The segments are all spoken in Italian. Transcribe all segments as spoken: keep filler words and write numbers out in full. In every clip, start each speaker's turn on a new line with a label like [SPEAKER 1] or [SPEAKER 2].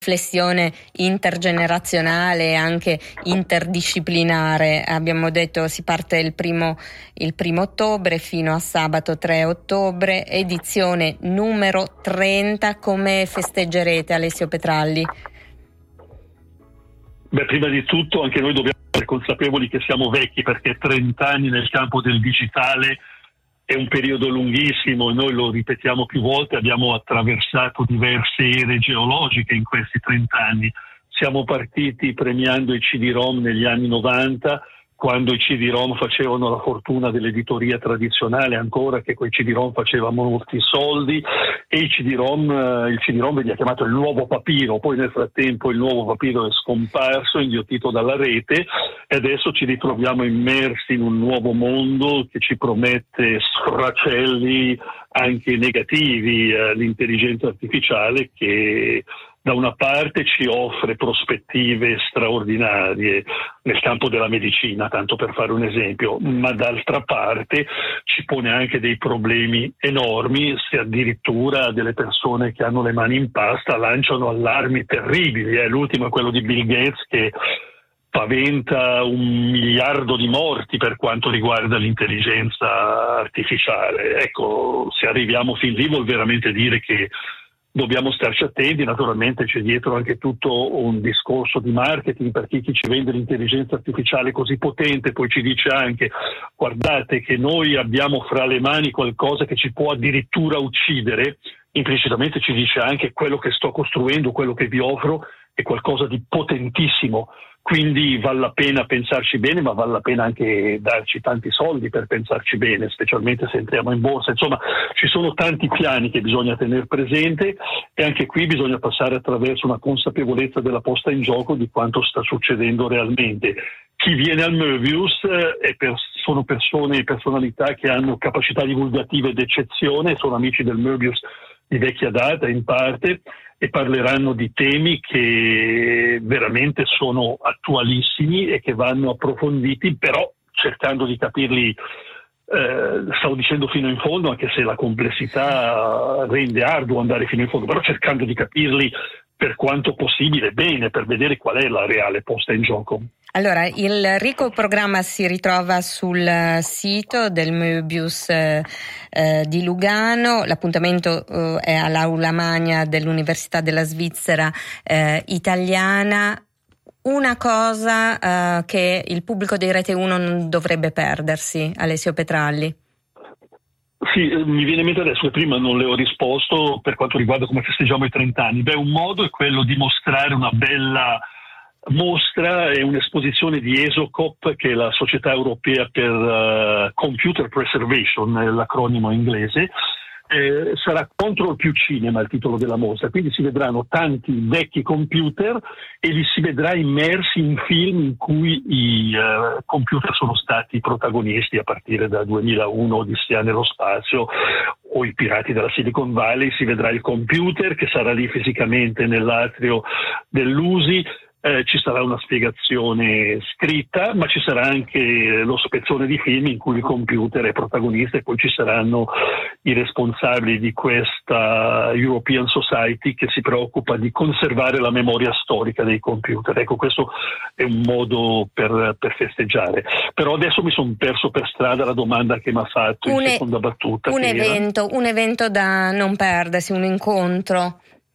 [SPEAKER 1] riflessione intergenerazionale e anche interdisciplinare. Abbiamo detto si parte il primo, il primo ottobre fino a sabato tre ottobre, edizione numero trenta. Come festeggerete, Alessio Petralli?
[SPEAKER 2] Beh, prima di tutto anche noi dobbiamo essere consapevoli che siamo vecchi, perché trenta anni nel campo del digitale è un periodo lunghissimo. Noi lo ripetiamo più volte, abbiamo attraversato diverse ere geologiche in questi trenta anni. Siamo partiti premiando i C D-ROM negli anni novanta, quando i C D-ROM facevano la fortuna dell'editoria tradizionale, ancora che quei C D-ROM facevano molti soldi, e il C D-ROM, il C D-ROM veniva chiamato il nuovo papiro. Poi nel frattempo il nuovo papiro è scomparso, inghiottito dalla rete, e adesso ci ritroviamo immersi in un nuovo mondo che ci promette sfracelli anche negativi. Eh, l'intelligenza artificiale che da una parte ci offre prospettive straordinarie nel campo della medicina, tanto per fare un esempio, ma d'altra parte ci pone anche dei problemi enormi, se addirittura delle persone che hanno le mani in pasta lanciano allarmi terribili. Eh. L'ultimo è quello di Bill Gates, che paventa un miliardo di morti per quanto riguarda l'intelligenza artificiale. Ecco, se arriviamo fin lì vuol veramente dire che dobbiamo starci attenti. Naturalmente c'è dietro anche tutto un discorso di marketing, perché chi ci vende l'intelligenza artificiale così potente poi ci dice anche: guardate che noi abbiamo fra le mani qualcosa che ci può addirittura uccidere. Implicitamente ci dice anche: quello che sto costruendo, quello che vi offro è qualcosa di potentissimo. Quindi vale la pena pensarci bene, ma vale la pena anche darci tanti soldi per pensarci bene, specialmente se entriamo in borsa. Insomma, ci sono tanti piani che bisogna tenere presente, e anche qui bisogna passare attraverso una consapevolezza della posta in gioco di quanto sta succedendo realmente. Chi viene al Möbius è per, sono persone e personalità che hanno capacità divulgative d'eccezione, sono amici del Möbius di vecchia data in parte, e parleranno di temi che veramente sono attualissimi e che vanno approfonditi, però cercando di capirli, eh, stavo dicendo fino in fondo, anche se la complessità rende arduo andare fino in fondo, però cercando di capirli per quanto possibile bene, per vedere qual è la reale posta in gioco.
[SPEAKER 1] Allora, il ricco programma si ritrova sul sito del Möbius eh, eh, di Lugano. L'appuntamento eh, è all'Aula Magna dell'Università della Svizzera eh, italiana. Una cosa eh, che il pubblico di Rete uno non dovrebbe perdersi, Alessio Petralli.
[SPEAKER 2] Sì, mi viene in mente adesso, che prima non le ho risposto per quanto riguarda come festeggiamo i trenta anni. Beh, un modo è quello di mostrare una bella mostra e un'esposizione di ESOCOP, che è la Società Europea per uh, Computer Preservation, è l'acronimo inglese. Eh, sarà Control più Cinema il titolo della mostra, quindi si vedranno tanti vecchi computer e li si vedrà immersi in film in cui i uh, computer sono stati protagonisti, a partire da duemilauno, Odissea nello spazio, o i Pirati della Silicon Valley. Si vedrà il computer che sarà lì fisicamente nell'atrio dell'U S I. Eh, ci sarà una spiegazione scritta, ma ci sarà anche lo spezzone di film in cui il computer è protagonista, e poi ci saranno i responsabili di questa European Society che si preoccupa di conservare la memoria storica dei computer. Ecco, questo è un modo per, per festeggiare. Però adesso mi sono perso per strada la domanda che mi ha fatto in
[SPEAKER 1] un
[SPEAKER 2] seconda battuta.
[SPEAKER 1] Un evento, un evento da non perdersi, un incontro.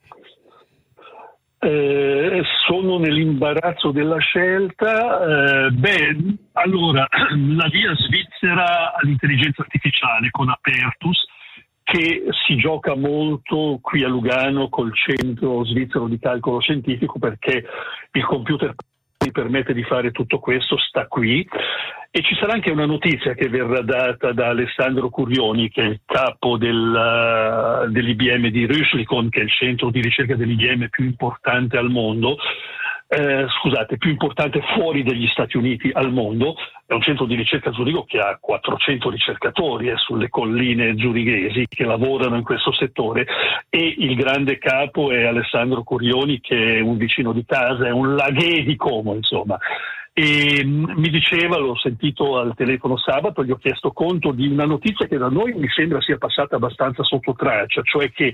[SPEAKER 2] Eh, sono nell'imbarazzo della scelta. Eh, beh, allora, la via svizzera all'intelligenza artificiale con Apertus, che si gioca molto qui a Lugano col Centro Svizzero di Calcolo Scientifico, perché il computer mi permette di fare tutto questo, sta qui. E ci sarà anche una notizia che verrà data da Alessandro Curioni, che è il capo del, dell'I B M di Rüschlikon, che è il centro di ricerca dell'I B M più importante al mondo, eh, scusate, più importante fuori dagli Stati Uniti al mondo. È un centro di ricerca a Zurigo che ha quattrocento ricercatori eh, sulle colline zurighesi che lavorano in questo settore, e il grande capo è Alessandro Curioni, che è un vicino di casa, è un laghè di Como, insomma. e mi diceva, l'ho sentito al telefono sabato, gli ho chiesto conto di una notizia che da noi mi sembra sia passata abbastanza sotto traccia, cioè che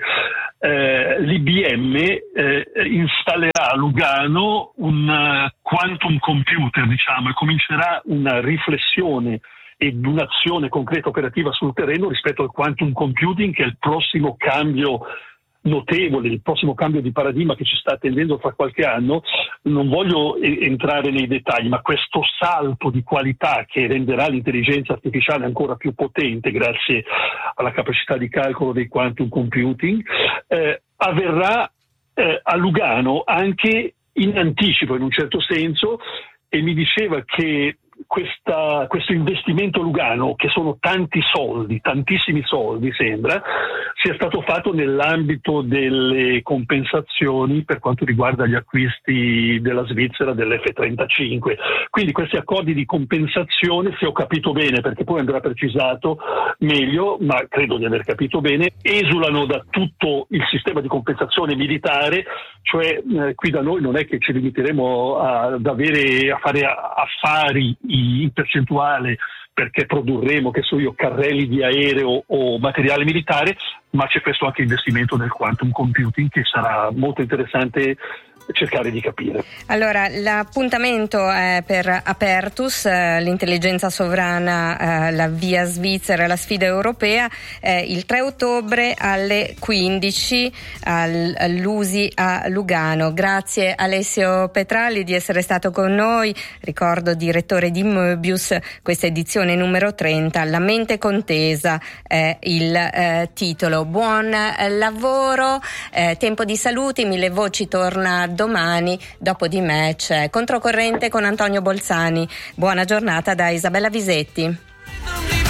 [SPEAKER 2] eh, l'I B M eh, installerà a Lugano un uh, quantum computer, diciamo, e comincerà una riflessione ed un'azione concreta operativa sul terreno rispetto al quantum computing, che è il prossimo cambio notevole, il prossimo cambio di paradigma che ci sta attendendo fra qualche anno. Non voglio e- entrare nei dettagli, ma questo salto di qualità che renderà l'intelligenza artificiale ancora più potente grazie alla capacità di calcolo dei quantum computing eh, avverrà eh, a Lugano anche in anticipo in un certo senso, e mi diceva che Questa, questo investimento Lugano, che sono tanti soldi, tantissimi soldi sembra, sia stato fatto nell'ambito delle compensazioni per quanto riguarda gli acquisti della Svizzera dell'F trentacinque. Quindi questi accordi di compensazione, se ho capito bene, perché poi andrà precisato meglio, ma credo di aver capito bene, esulano da tutto il sistema di compensazione militare, cioè eh, qui da noi non è che ci limiteremo a, ad avere, a fare affari in percentuale perché produrremo, che so io, carrelli di aereo o materiale militare, ma c'è questo anche investimento nel quantum computing che sarà molto interessante cercare di capire.
[SPEAKER 1] Allora, l'appuntamento è per Apertus, eh, l'intelligenza sovrana, eh, la via svizzera, la sfida europea, eh, il tre ottobre alle quindici al, all'U S I a Lugano. Grazie Alessio Petralli di essere stato con noi, ricordo direttore di Möbius, questa edizione numero trenta, La mente contesa è il eh, titolo. Buon eh, lavoro, eh, tempo di saluti, Mille Voci torna domani, dopo di me c'è Controcorrente con Antonio Bolzani. Buona giornata da Isabella Visetti.